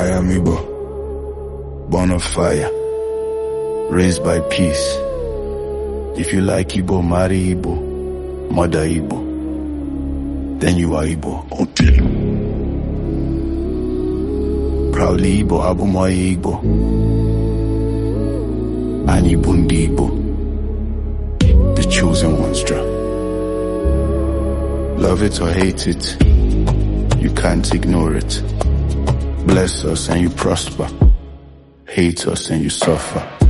I am Igbo, born of fire, raised by peace. If you like Igbo, marry Igbo, mother Igbo, then you are Igbo. Until proudly Igbo, Abumoye Igbo, Ani Bundi Igbo, the chosen ones draw. Love it or hate it, you can't ignore it. Bless us and you prosper, hate us and you suffer.